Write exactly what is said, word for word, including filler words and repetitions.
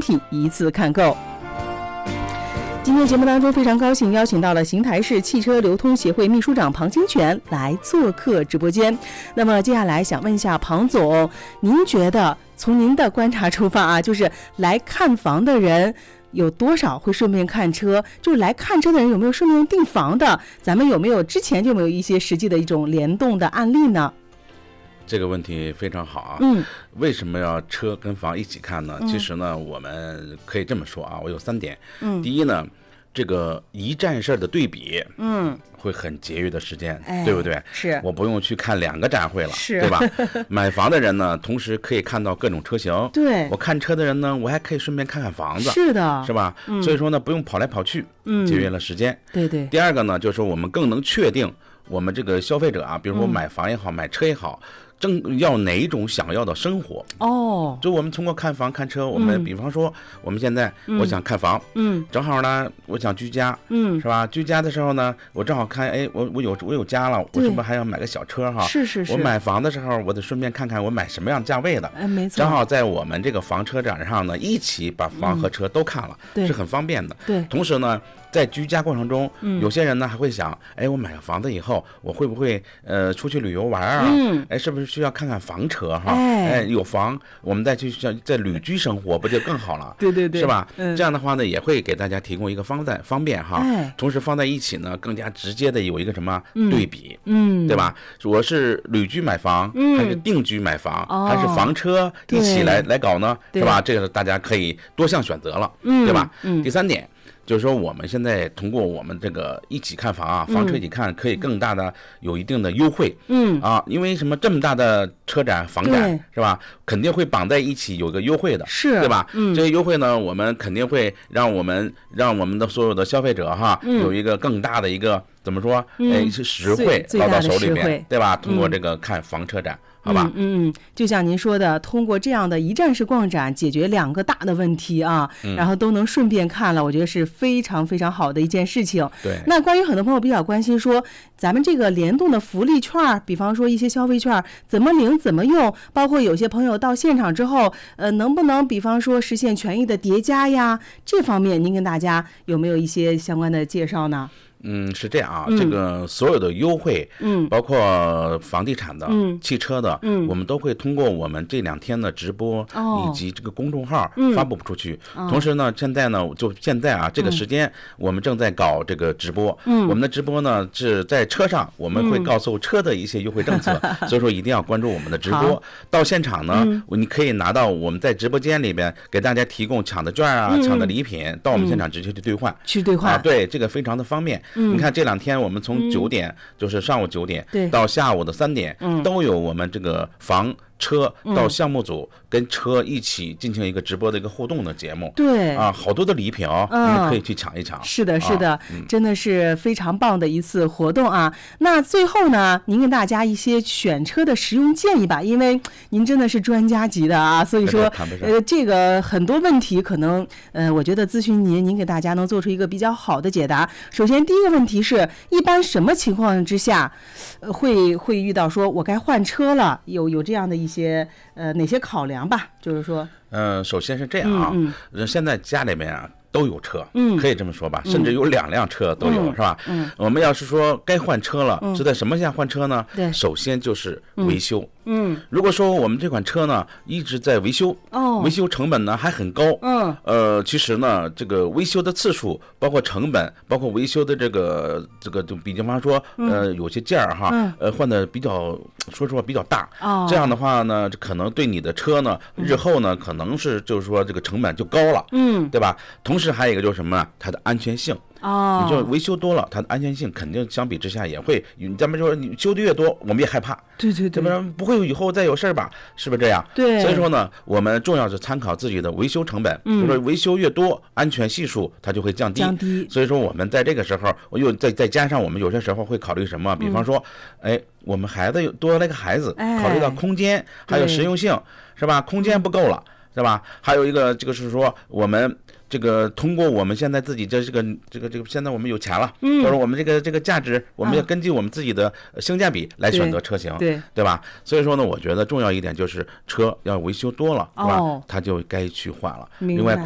品一次看够。今天节目当中非常高兴邀请到了邢台市汽车流通协会秘书长庞清泉来做客直播间。那么接下来想问一下庞总，您觉得从您的观察出发啊，就是来看房的人有多少会顺便看车？就是来看车的人有没有顺便订房的？咱们有没有之前就没有一些实际的一种联动的案例呢？ 这个问题非常好啊。 嗯， 为什么要车跟房一起看呢？ 嗯、 其实呢，我们可以这么说啊，我有三点。 嗯， 第一呢，这个一站式的对比， 嗯， 会很节约的时间， 哎、 对不对？ 是， 我不用去看两个展会了， 是， 对吧？买房的人呢，同时可以看到各种车型。 对， 我看车的人呢，我还可以顺便看看房子。 是的， 是吧？ 嗯、 所以说呢，不用跑来跑去， 嗯， 节约了时间。 对对。 第二个呢，就是说我们更能确定我们这个消费者啊，比如说买房也好，嗯、买车也好。正要哪一种想要的生活哦？ 就我们通过看房看车，我们、嗯、比方说我们现在我想看房， 嗯， 正好呢我想居家， 嗯， 是吧？居家的时候呢，我正好看，哎，我我有我有家了，我是不是还要买个小车哈？ 是是是。 我买房的时候，我得顺便看看我买什么样价位的， 哎，没错。 正好在我们这个房车展上呢，一起把房和车都看了， 嗯、 是很方便的。 对。 同时呢，在居家过程中， 嗯、 有些人呢还会想，哎，我买了房子以后，我会不会呃出去旅游玩啊？ 嗯， 哎，是不是需要看看房车哈？ 哎, 哎，有房，我们再去在旅居生活，不就更好了？ 对对对， 是吧？ 嗯、 这样的话呢，也会给大家提供一个方便方便哈。 哎， 同时放在一起呢，更加直接的有一个什么、嗯、对比， 嗯， 对吧？我是旅居买房， 嗯、 还是定居买房， 哦、 还是房车一起来来搞呢？是吧？这个大家可以多项选择了， 嗯、 对吧？ 嗯， 第三点。就是说，我们现在通过我们这个一起看房啊，房车一起看，可以更大的有一定的优惠， 嗯啊，因为什么这么大的车展、房展是吧？肯定会绑在一起有个优惠的， 是， 对吧？ 嗯， 这些优惠呢，我们肯定会让我们让我们的所有的消费者哈， 嗯、 有一个更大的一个怎么说？ 嗯、 哎，是实惠捞到手里面，对吧？通过这个看房车展。 嗯好吧， 嗯嗯，就像您说的，通过这样的一站式逛展，解决两个大的问题啊， 嗯、 然后都能顺便看了，我觉得是非常非常好的一件事情。 对。 那关于很多朋友比较关心说，咱们这个联动的福利券，比方说一些消费券怎么领、怎么用，包括有些朋友到现场之后，呃，能不能比方说实现权益的叠加呀？这方面您跟大家有没有一些相关的介绍呢？ 嗯，是这样啊， 嗯、 这个所有的优惠， 嗯， 包括房地产的、 嗯、 汽车的， 嗯， 我们都会通过我们这两天的直播、 哦、 以及这个公众号发布出去。 嗯、 同时呢，现在呢，就现在啊，这个时间我们正在搞这个直播。 嗯， 我们的直播呢是在车上，我们会告诉车的一些优惠政策， 嗯、 所以说一定要关注我们的直播。到现场呢， 嗯、 你可以拿到我们在直播间里边给大家提供抢的券啊、 嗯、 抢的礼品，到我们现场直接去兑换。 去兑换啊，对，这个非常的方便。 嗯， 你看这两天。天我们从九点、嗯、就是上午九点到下午的三点、 嗯、 都有我们这个房车到项目组跟车一起进行一个直播的一个互动的节目， 对啊，好多的礼品哦， 嗯、 你们可以去抢一抢。 是的，是的、 啊嗯， 真的是非常棒的一次活动啊！那最后呢，您跟大家一些选车的实用建议吧，因为您真的是专家级的啊，所以说呃，这个很多问题可能呃，我觉得咨询您，您给大家能做出一个比较好的解答。首先，第一个问题是，一般什么情况之下，呃，会会遇到说我该换车了，有有这样的一些呃哪些考量吧？就是说， 嗯、呃，首先是这样啊， 嗯嗯、现在家里面啊都有车， 嗯， 可以这么说吧，甚至有两辆车都有， 嗯、 是吧？ 嗯， 我们要是说该换车了， 嗯、 是在什么下换车呢？ 对， 首先就是维修。 嗯， 如果说我们这款车呢一直在维修， 哦， 维修成本呢还很高， 嗯， 呃，其实呢这个维修的次数，包括成本，包括维修的这个这个，就比方说，呃，有些件儿哈， 嗯、 呃，换的比较，说实话比较大， 哦， 这样的话呢，可能对你的车呢，日后呢可能是就是说这个成本就高了， 嗯， 对吧？同时还有一个就是什么，它的安全性。 哦， 你就维修多了，它的安全性肯定相比之下也会，咱们说你修的越多，我们也害怕， 对对对， 不然不会以后再有事儿吧？是不是这样？ 对， 所以说呢，我们重要是参考自己的维修成本，嗯，就是维修越多，安全系数它就会降低， 降低。 所以说我们在这个时候，我又再再加上我们有些时候会考虑什么，比方说，嗯、哎，我们孩子有多来个孩子， 哎、 考虑到空间还有实用性，是吧？空间不够了。是吧？还有一个，这个是说我们这个通过我们现在自己这这个这个这个，现在我们有钱了， 嗯， 或者我们这个这个价值，我们要根据我们自己的性价比来选择车型， 对对吧？所以说呢，我觉得重要一点就是车要维修多了，是吧？ 哦， 它就该去换了。另外